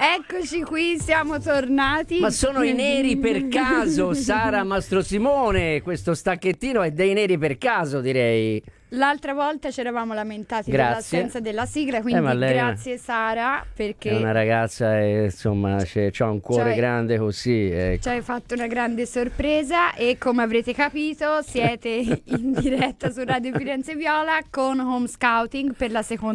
Eccoci qui, siamo tornati. Ma sono i neri per caso, Sara Mastrosimone. Questo stacchettino è dei neri per caso, direi. L'altra volta ci eravamo lamentati dell'assenza della sigla, quindi grazie Sara, perché è una ragazza e insomma c'ha un cuore grande così. Ecco. Ci hai fatto una grande sorpresa e come avrete capito siete in diretta su Radio Firenze Viola con Home Scouting per la seconda